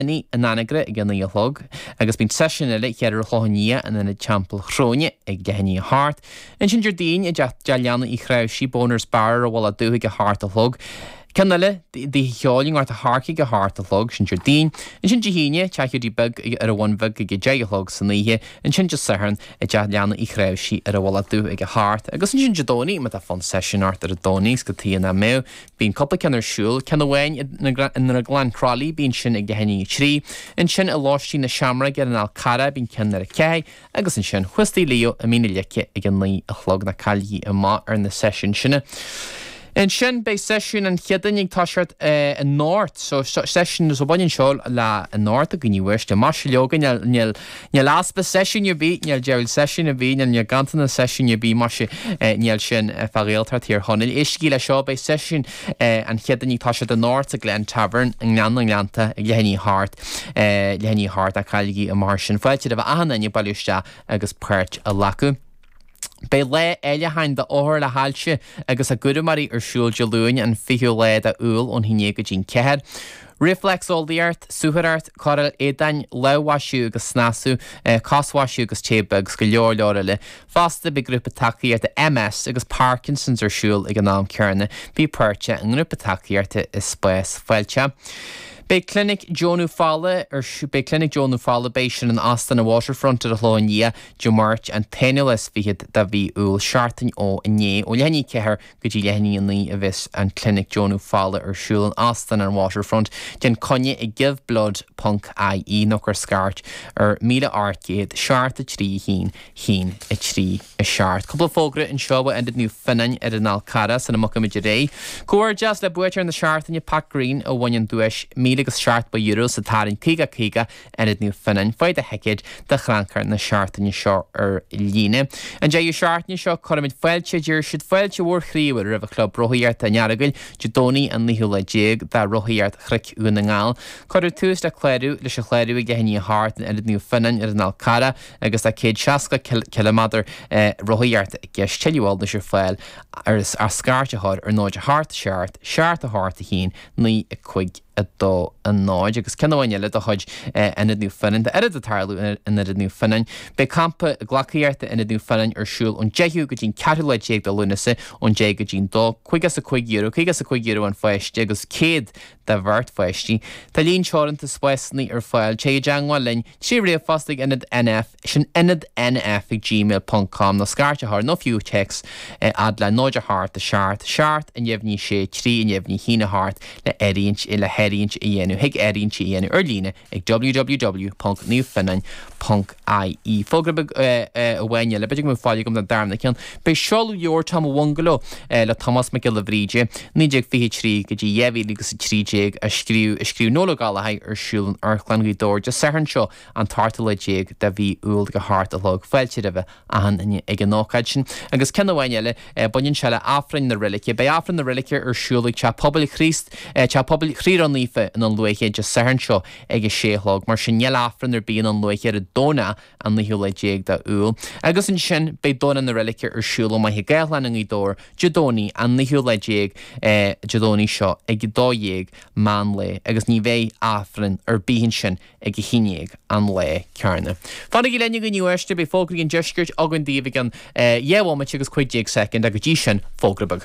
Ní an anagra ag an íolog, agus bín session le cheadar chlohannia an ina champion chróne ag dehanní a hart. An sin Jardín i deallianna I chrausí boners bar a bhil a dúig a hart a log. Canile the heoling ar a harki a hart a log sin Jardín. An sin Jahíine teachú dí bug ar a one bug ag dealog san ihe, an sin just saharn a deallianna I chrausí ar a bhil a dúig a hart. Agus an sin Jadóní met a fan session art ar a Dóní go tíana a mé. Bín couple cenar siúil, cena bhain in a Glan Crawley bín sin ag dehanní trí, an sin a láistí na seamra ar an Alcara bín cenar a cé, agus an sin chuistí Leo a mína leice ag an lí a chlog na cailí a má ar na session sinna. And sin bei session and chedanig tashart a north so session is obanin shol la a north gni wish the marshaloga nil last session you be nil gerald session you be nil gantana session you be marsh nil shin faril tar here honil ishgila show bei session and chedanig tashart a north a Glen Tavern in Lanta Lenny Hart a kaligi a martian fight of ahana ni balusha agus perch a laku. Bei le eile hain de óhar le halse agus a gudamarí ar siúil de lúin an fiú le a úl on hiné go dín cehead. Reflex all the earth, suharart, coral edain, lewashu agus snasú, coswashu agus tebugs go leor le. Fasta be grúpa taci ar de MS agus Parkinson's ar siúil ag an nám cearna, bí perche an grúpa taci ar de is spes foilte. Bei Clinic Jonu Falla bei Clinic Jonu Falla Basin an Aston a waterfront at a Hlónia, Jo March and Tenulis fiad da vi ul shartin o nye o lenny ceher gudi lenny in the avis and Clinic Jonu Falla shul an Aston and waterfront gen conye a give blood punk IE knocker scart Mila Arcade shart a tree heen a tree a shart. Couple of fogra in Showa ended new finnan at an Alcaras and a Muckamajade. Core just le buiter in the shart and your pack green o one duish Mila agus shart by euro sa tarin kiga and it new finnan fight the heckage the chrankar na shart in your short line and jay your shart in your short coramid felche jer should felche war khri with river club rohiart and yaragil Jadoni and lihula jig that rohiart khrik unangal coder tues da kledu le shkledu we gehni heart and it new finnan in Alcara agus a kid shaska kilometer rohiart gesh chelual the shfel as a scarcha hard or no heart shart a heart heen ni a quick a do a náid agus cenahaine le a chuid ina nú finnan de edit a tarlú ina nú finnan be campa glaciarta ina nú finnan ar siúil an jeú go dín catúla déag do lunasa an dé go dín dó chuigas a chuig euro an feiste agus céad de bhirt feistí Tá líon seoranta spáisnaí ar fáil ché deangáil lein si riamh fastig inad NF sin inad NF ag gmail.com na scartethar nó fiú text ad le nóid a hart a seart an jefhní sé trí an jefhní hína hart le érinch i le herinch i dhéanú hiag érinch i dhéanú ar lína ag www.newfinnan.ie Fógrab a bhaine le beidir go fáile gom na darmna cean be seolú jóor tam wangalo le Thomas McGillivríide níideag fihi trí go dtí dhéhí lígus a tríéag a scríú nóla galahaid ar siúlan ar chlangaí dóir de sehan seo an tartala déag de bhí úil go hart a log feilte a bheith ahan ag an nócaid sin agus cena bhaine le buinn se le afrain na relice be afrain na relice ar siúlaigh te pobl Christ te pobl chríran lífa in an luiche de sehan seo ag a séhlog mar sin neal afran ar bíon an luiche ar a dóna an lihúla déag de úil agus an sin be dóna na relice ar siúla mai hi gailhan an í dóir Jadóní an lihúla déag Jadóní seo ag dóéag man le agus ní bheith afran ar bíhin sin ag a hinéag an le cearna. Fannig lenne go nniuiste be fógraí an deisgurt agan díomh an dhéhhaid agus 5 second a go dtí sin fógrabag.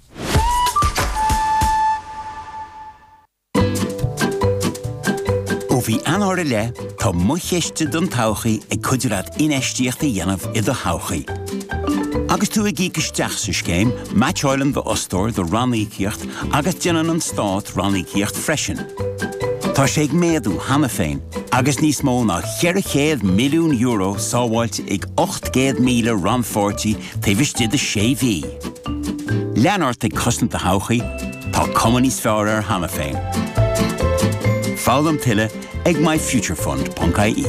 Bhí anóra le tá mucheiste don tauchaí ag cuidirad inéistíochta dhéanamh i do tauchaí. Agus tú ag ícisteach sa scéim, Match Island the Ostor the Rannícíocht agus déanann an Stát Rannícíocht freisin. Tá sé ag méadú hana féin, agus níos mó ná 400 milliún euro sábháilte ag 800,000 ranfortí taobhiste de séhí. Leanart ag cosnta tauchaí, tá cumanís fearr ar hana féin. Fálam tuile ag myfuturefund.ie.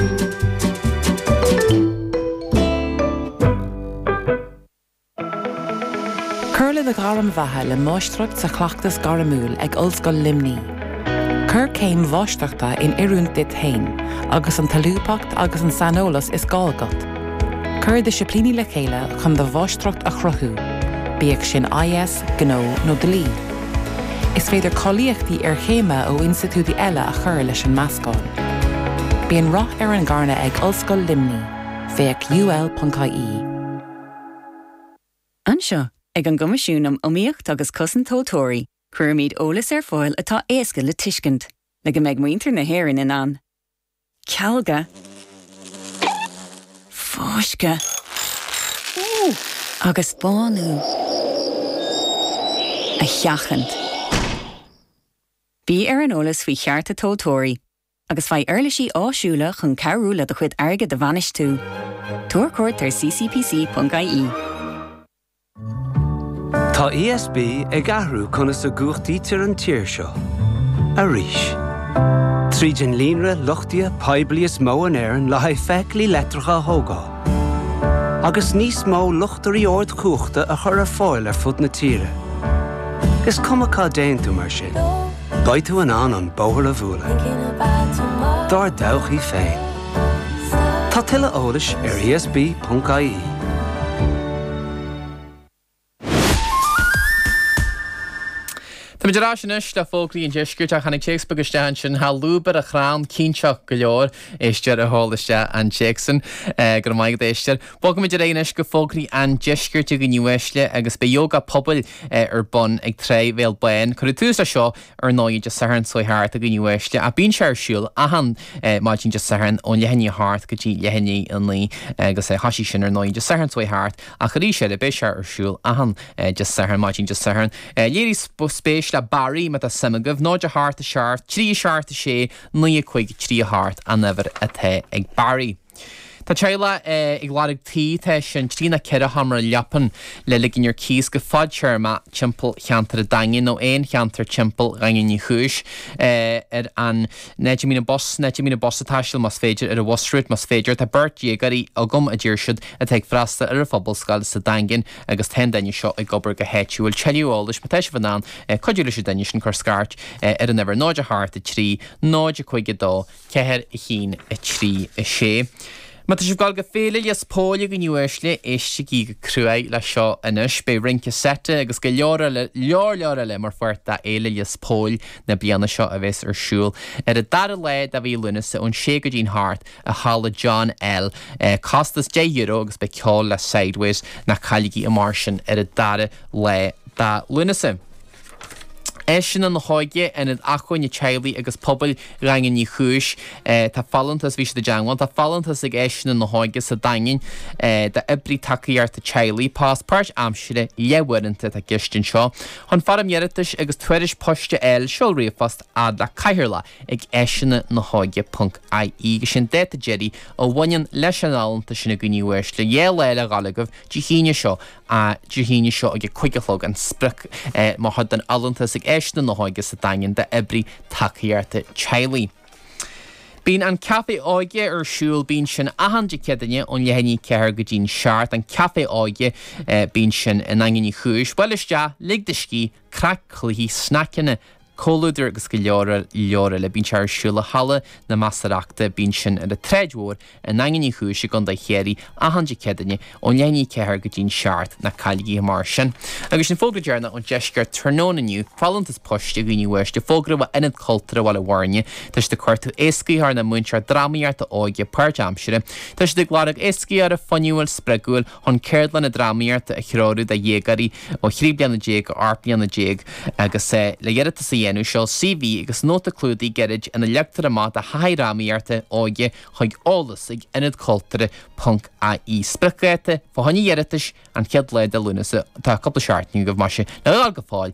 Curla the garam bhatha le máistrucht sa chleachtas garamúil ag Ollscoil Limní. Cur céim bháisteachta in iúnt dit hain, agus an talúpacht agus an sanolas is gáilgat. Cur de siplíní le chéile chun de bháistrucht a chruthú, bíag sin IS, Gnó nó Dlí. Is féidir colíochtaí ar chéime ó institútí eile a chur leis an meascáil. Bíonn rath ar an gcarna ag Ollscoil Limní, féach ul.ie. Anseo, ag an gcumaisiúnam omíocht agus cosan tótóirí, chuirmíd ólas ar fáil atá éasca le tuiscint, le go méid muintir na hÉireann in an. Cealga. Fáisce. Agus bánú. A cheachant. Bí ar an ólas faoi chearta tótóirí, agus fai airlisí áisiúla chun cearú le do chuid airge de bhanis tú. Tuair cuairt ar ccpc.ie. Tá ESB ag ahrú conas a gúchtaí tir an tíir seo. A ríis. Trídin línre luchtia poiblias mó an éireann le haid feiclí letracha thógá. Agus níos mó luchtarí ord cúchta a chur ar fáil ar fud na tíre. Is cumachá déantú mar sin. Baitú an bóthar a bhúla. Dar dawchaí féin. Tá tuile eolais ar esb.ie. Tá meidir áisinis le fógraí an deiscirt a chanig Shakespeare gostean sin halúbar a chrán cínseach go leor éistear a hálaiste an Jackson gur maigad éistear. Bóga meidir réanais go fógraí an deiscirt a go nniuisle agus be yoga pobl ar bon ag tré bhéal bain. Cur tús a seo ar náid de saharn soithart a go nniuisle a bín seir siúil ahan máidjin de saharn ón lehenní hart go tí lehenní an lí agus hasí sin ar náid de saharn soithart a chorí sé le béisiar ar siúil ahan de saharn máidjin de saharn. Léirí spéis le Barry met a semagah náid a hart a seart, trí seart a sé, 9 trí hart a never a the ag Barry. Tá teile ag lárig tí sin trína ceire hamra leapan le ligin ar cís go fad seirma timppel cheantar a daingin nó éon cheantar timppel rangin í chúis ar an 9 bos atáisiil mas féidir ar a wasrúid mas féidir tá birtí garí agam a ddíir siúd a teag freasta ar a fphobal sa daingin agus ten daine seo ag gobar go héitiúil teúolais ma teisi fanán coidirú sé daine sin chu scart ar an ever náid a hart a trí, náid a chuige dó, ceir a chin a trí a sé. Mata sib gal go féile les póla go nniuisle éiste í go cruaid le seo inis be rince sete agus go leor le mar fuirta éile les pól na bliana seo a bheits ar siúil. Ar a dar le a bhí lunasa ón sé go dín hart a hála John L. Costas €10 agus be ceáil le Sideways na chailgí a marsin ar a dar le da lunasa. Sin an háige in an achuin na tealaí agus pobl rangin ní chúis tá fallantas bhí de deangáin, tá fallantas ag sin an na háige sa daingin de ibrí takeíart a tealaí páspáirt amsire lehaanta a gistin seo. Chn faram dheiritas agus tuairis poiste eil seo riomhfast a le caiirla ag sinna na háige.ie go sin déta Jerry ó bhainean leis an álanta sinna go nniuis le dhé leile galagah dihíine seo a dihíine seo ag chuigelog an sprich má chud an álanta ag éisna na háige sa daingin de ibrí takeíarta tealaí. Bín an café áige ar siúil bín sin ahanide cedaine ón lehenní ceir go dín seart an café áige bín sin in anganí chúis. Builiste ligdiscí crack chluí snacinna cóúidir agus go leora le bín seir siúla hala na masarachta bín sin ar a tréidhór in anganí chúis a gan chéirí ahanide cedaine ón lehenní ceir go dín seart na cailgí mar sin. Agus sin fógra dearna ón deiscear turnónaniu fallantas poiste go nniuis de fógra bh inad cultúra bhil bhhaine Tás de cuairtú écaíthar na muintear dramaíart a áige páirt amsire. Tás de gládag écaíar a faniúil spregúil chun céirdlan na dramaíart a chráú a dhégarí ó chríblianna déag ó arblianna déag agus le dhéirita sa dhéanú seo CV agus nóta clúdaí geirid ina leachtar amát a haidrámaíarta áige chuig álas ag inad cultúra.ie spregéite fáhanní dhéiritas an chead le de lúnasa tá coppla seaartniú go mar sin le go fáil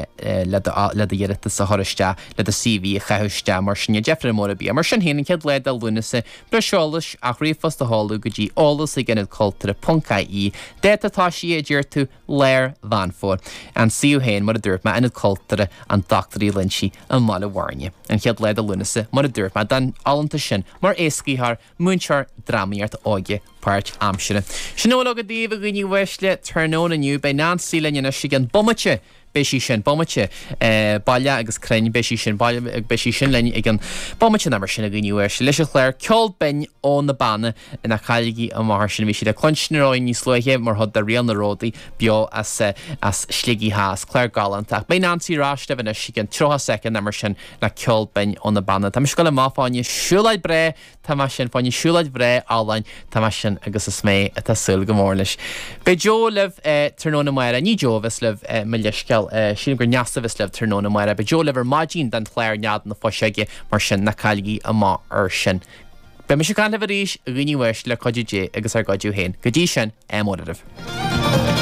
le dhéirita sa thuiriste le a CV a chahuiste mar sin Jeffrey Morabí mar sin héanaan cead le de lúnasa breseolais a riomhfas a háú go dtí álas ag inad cultúra.ie détatá sí a ddíir tú léir bhanfór an siú héin mar a dúirt me inad cultúra an doctorí linsi an mála bhhaine an chead le a lúnasa mar a dúirt me den álanta sin mar écaíthar muintear dramaíart áige páirt amsire. Sin óla go dtíobh a gníomhhaisle turnónaniu bei ná sílainna si an bommate béisi sin bomate bailile agus crein béisi sin béisi sin lenne ag an bomate na mar sin a gniuir se leis a chléir ceol ben ón na banna ina chaigi a mar sin bhí si a constinaráin ní slóithe mar thud a rial na ródaí bio as sligi has Claire Gallant ach bé Nancy ráiste bhna si an 3 second na mar sin na ceol ben ón na banna Tá go le má fáinne siúlaid bre tá sin fáinne siúlaid bre álain tá sin agus is mé a sul go mór leis. Be Jo leh tróna mara ní Jovis leh me leisceil sin gur neasavis leh tróna mara be Jo leh maidín den chléir nead na foiseige mar sin na cailgí a má ar sin. Be me se gan le ríis riníhis le codidé agus ar godú héin. Go dtí sin móradh.